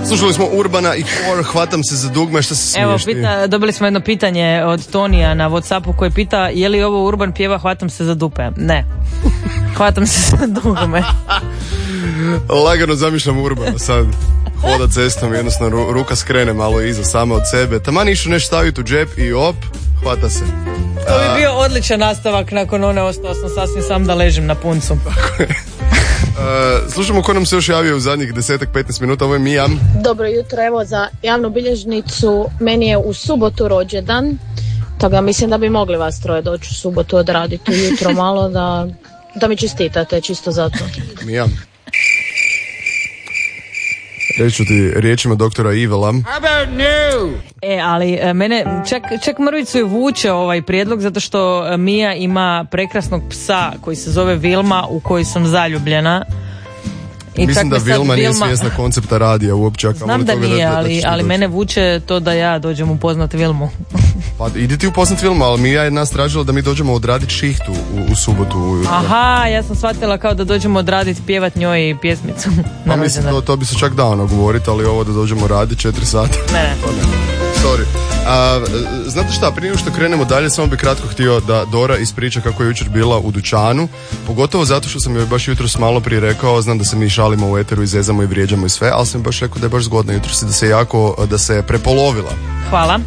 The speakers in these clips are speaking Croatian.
Slušali smo Urbana i Core, hvatam se za dugme, šta se smiješ? Evo, dobili smo jedno pitanje od Tonija na WhatsAppu koji pita je li ovo Urban pjeva hvatam se za dupe? Ne. Hvatam se za dugme. Lagano zamišljam Urbana sad. Hoda cestom, jednostavno ruka skrene malo iza sama od sebe. Taman išao nešto staviti u džep i op, hvata se. To bi bio odličan nastavak nakon one ostao sam sasvim sam da ležim na puncu. Tako je. Slušamo ko nam se još javio u zadnjih 10-15 minuta, ovo je Mija. Dobro jutro, evo za javnu bilježnicu, meni je u subotu rođendan, tako mislim da bi mogli vas troje doći u subotu odraditi ujutro malo da mi čestitate, čisto zato. Mija. Reću ti riječima doktora Ivela. Ali mene čak mrvicu je vuče ovaj prijedlog zato što Mija ima prekrasnog psa koji se zove Vilma u koji sam zaljubljena. I mislim da Vilma nije svjesna koncepta radija uopće. Znam da nije, ali mene vuče to da ja dođem upoznat Vilmu. Pa idi ti upoznat Vilmu, ali Mija je nas tražila da mi dođemo odraditi šihtu u subotu ujutro. Aha, ja sam shvatila kao da dođemo odraditi, pjevat njoj pjesmicu. Pa mislim, to bi se čak dao nagovoriti, ali ovo da dođemo raditi 4 sata. Ne. Sorry. Znate šta, prije što krenemo dalje, samo bi kratko htio da Dora ispriča kako je jučer bila u dućanu, pogotovo zato što sam joj baš jutros malo prije rekao, znam da se mi šalimo u eteru i zezamo i vrijeđamo i sve, ali sam baš rekao da je baš zgodno jutros i da se prepolovila. Hvala.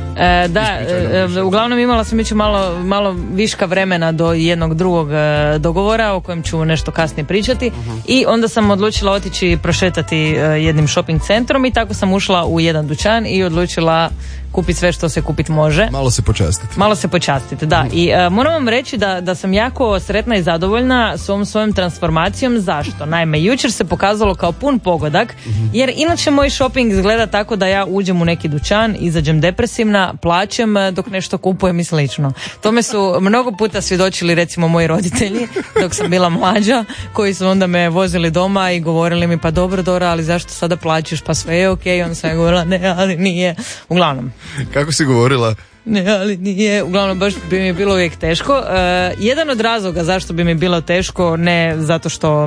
Uglavnom imala sam ići malo viška vremena do jednog drugog dogovora o kojem ću nešto kasnije pričati i onda sam odlučila otići prošetati jednim shopping centrom i tako sam ušla u jedan dućan i odlučila kupiti sve što se kupiti može. Malo se počastiti, da. I moram vam reći da sam jako sretna i zadovoljna s ovom svojom transformacijom. Zašto? Naime, jučer se pokazalo kao pun pogodak, jer inače moj shopping izgleda tako da ja uđem u neki dućan, izađem depresivna, plaćem dok nešto kupujem i slično. Tome su mnogo puta svjedočili recimo moji roditelji dok sam bila mlađa, koji su onda me vozili doma i govorili mi pa dobro Dora, ali zašto sada plaćaš, pa sve je okej. Onda sam ja govorila ne, ali nije. Uglavnom. Kako si govorila? Ne, ali nije. Uglavnom, baš bi mi bilo uvijek teško. Jedan od razloga zašto bi mi bilo teško, ne zato što,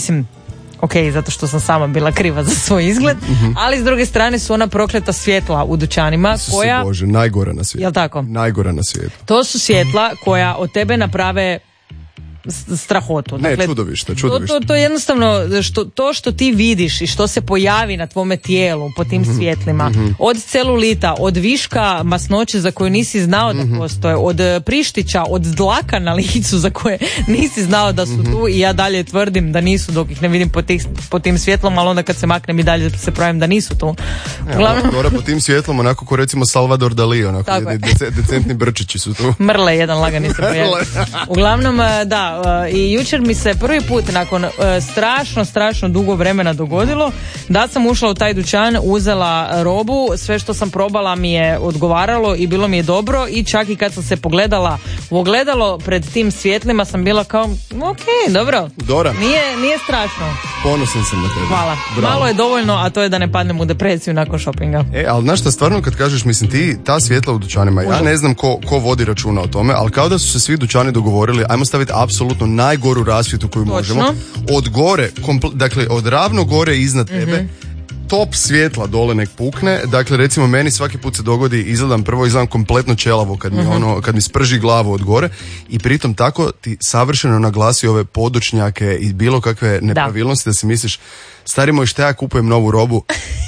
zato što sam sama bila kriva za svoj izgled, ali s druge strane su ona prokleta svjetla u dućanima koja... Bože, najgora na svijetu. Jel tako? Najgora na svijetu. To su svjetla koja od tebe naprave strahotu. Dakle, čudovište. To je jednostavno to što ti vidiš i što se pojavi na tvome tijelu po tim svjetlima, od celulita, od viška masnoće za koju nisi znao da postoje, od prištića, od dlaka na licu za koje nisi znao da su tu i ja dalje tvrdim da nisu dok ih ne vidim po tim svjetlom, ali onda kad se maknem i dalje se pravim da nisu tu. Uglavnom... po tim svjetlom, onako ko recimo Salvador Dali, onako decentni brčići su tu. Mrle jedan lagani se pojavi. Uglavnom, da, i jučer mi se prvi put nakon strašno dugo vremena dogodilo da sam ušla u taj dućan, uzela robu, sve što sam probala mi je odgovaralo i bilo mi je dobro i čak i kad sam se pogledala u ogledalo pred tim svjetlima sam bila kao dobro, Dora. Nije strašno. Ponosan sam na tebe. Hvala. Bravo. Malo je dovoljno, a to je da ne padnem u depresiju nakon shoppinga. Ali znaš šta, stvarno kad kažeš, mislim ti, ta svjetla u dućanima, ja ne znam ko vodi računa o tome, ali kao da su se svi dućani dogovorili, ajmo staviti apsolutno najgoru rasvjetu koju možemo. Od gore, dakle od ravno gore iznad tebe, top svjetla dole nek pukne. Dakle, recimo meni svaki put se dogodi, izgledam kompletno čelavo kad mi sprži glavu od gore i pritom tako ti savršeno naglasi ove podočnjake i bilo kakve nepravilnosti da si misliš, stari moj, šta ja kupujem novu robu?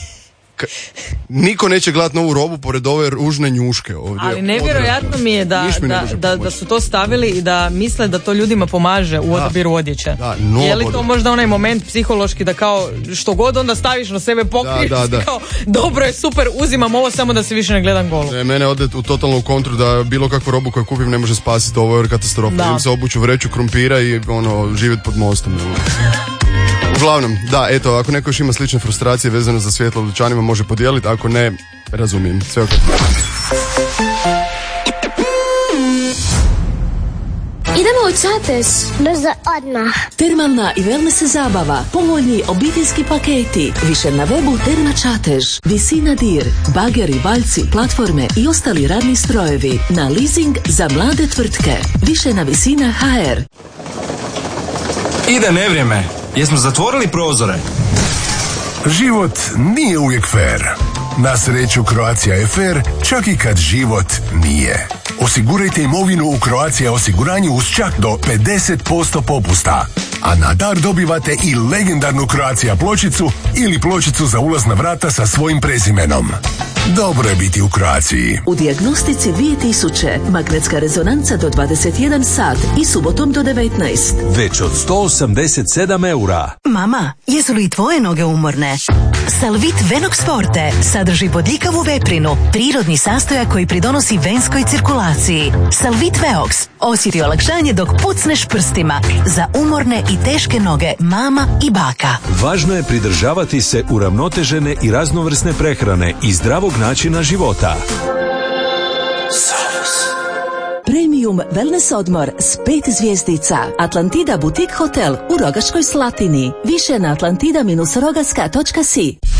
Niko neće gledati novu robu pored ove ružne njuške ovdje. Ali nevjerojatno mi je da su to stavili i da misle da to ljudima pomaže u odabiru odjeće. Je li to možda onaj moment psihološki da kao što god onda staviš na sebe pokriješ kao dobro je, super, uzimam ovo samo da se više ne gledam golo. Mene ode u totalnu kontru da bilo kakvu robu koju kupim ne može spasiti, ovo je katastrofa. Idem se obuću vreću krumpira i živjeti pod mostom. Uglavnom, da, eto, ako neko još ima slične frustracije vezano za svjetlo u dućanima, može podijeliti, ako ne, razumijem. Sve ok. Idemo u Čatež. Brzo, odmah. Termalna i wellness zabava, povoljni obiteljski paketi. Više na webu Terma Čatež. Visina dir, bageri, valjci, platforme i ostali radni strojevi. Na leasing za mlade tvrtke. Više na Visina HR. Ide nevrijeme. Jesmo zatvorili prozore? Život nije uvijek fair. Na sreću Croatia je fair, čak i kad život nije. Osigurajte imovinu u Croatia osiguranju uz čak do 50% popusta. A na dar dobivate i legendarnu Croatia pločicu ili pločicu za ulaz na vrata sa svojim prezimenom. Dobro je biti u Croaciji. U dijagnostici 2000 magnetska rezonanca do 21 sat i subotom do 19. Već od 187 eura. Mama, jesu li tvoje noge umorne? Salvit Venox Forte sadrži bodljikavu veprinu, prirodni sastojak koji pridonosi venskoj cirkulaciji. Salvit Veox osjeti olakšanje dok pucneš prstima za umorne i teške noge mama i baka. Važno je pridržavati se uravnotežene i raznovrsne prehrane i zdravog načina života. Premium wellness odmor s 5 zvjezdica. Atlantida Boutique Hotel u Rogaškoj Slatini. Više na atlantida-rogaška.si.